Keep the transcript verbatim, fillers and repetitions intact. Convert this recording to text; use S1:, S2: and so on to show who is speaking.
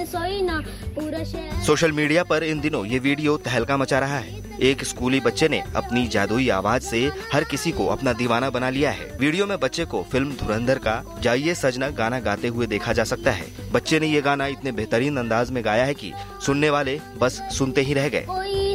S1: सोई ना पूरा शहर।
S2: सोशल मीडिया पर इन दिनों ये वीडियो तहलका मचा रहा है। एक स्कूली बच्चे ने अपनी जादुई आवाज से हर किसी को अपना दीवाना बना लिया है। वीडियो में बच्चे को फिल्म धुरंधर का जाइए सजना गाना गाते हुए देखा जा सकता है। बच्चे ने ये गाना इतने बेहतरीन अंदाज में गाया है कि सुनने वाले बस सुनते ही रह गए।